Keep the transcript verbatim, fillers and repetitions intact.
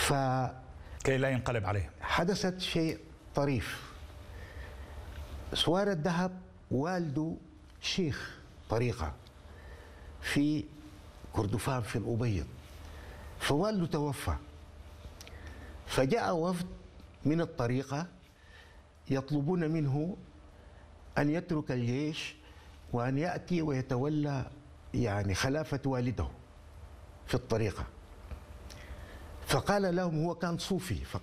كي لا ينقلب عليهم. فحدثت شيء طريف. سوار الذهب والده شيخ طريقة في كردفان في الأبيض، فوالده توفى، فجاء وفد من الطريقة يطلبون منه أن يترك الجيش وأن يأتي ويتولى يعني خلافة والده في الطريقة. فقال لهم، هو كان صوفي،